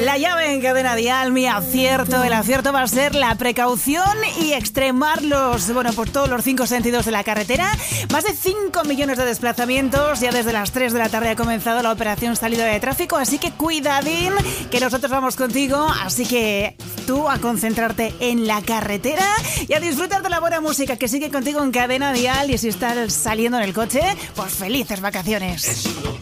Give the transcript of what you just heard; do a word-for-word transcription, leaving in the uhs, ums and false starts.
La llave en Cadena Dial, mi acierto. El acierto va a ser la precaución y extremar los, bueno, pues todos los cinco sentidos de la carretera. Más de cinco millones de desplazamientos. Ya desde las tres de la tarde ha comenzado la operación salida de tráfico. Así que cuidadín, que nosotros vamos contigo. Así que tú a concentrarte en la carretera y a disfrutar de la buena música que sigue contigo en Cadena Dial. Y si estás saliendo en el coche, pues felices vacaciones.